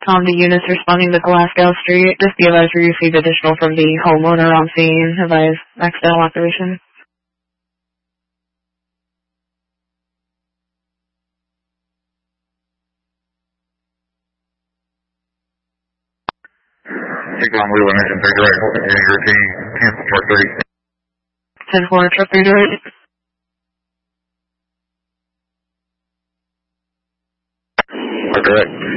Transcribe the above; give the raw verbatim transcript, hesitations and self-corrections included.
Tom, the units responding to Glasgow Street. Just be advised we received additional from the homeowner on scene. Advise accidental operation. six one Wheeler, mission three direct, holding your routine, ten four thirty. ten four, truck three direct. Direct.